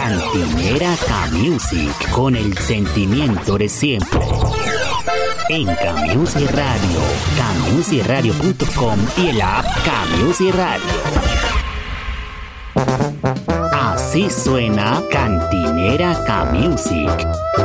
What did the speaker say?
Cantinera K-Music, con el sentimiento de siempre. En K-Music Radio, kmusicradio.com y en la app K-Music Radio. Así suena Cantinera K-Music.